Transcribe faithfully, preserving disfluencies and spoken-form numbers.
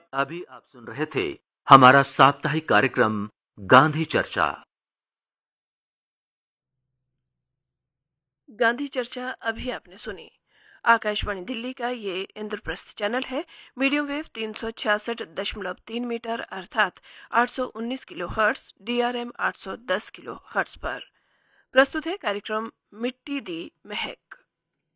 अभी आप सुन रहे थे हमारा साप्ताहिक कार्यक्रम गांधी चर्चा। गांधी चर्चा अभी आपने सुनी। आकाशवाणी दिल्ली का ये इंद्रप्रस्थ चैनल है। मीडियम वेव तीन सौ छियासठ दशमलव तीन मीटर अर्थात आठ सौ उन्नीस किलो हर्ट्स, डीआरएम आठ सौ दस किलो हर्ट्स पर प्रस्तुत है कार्यक्रम मिट्टी दी महक।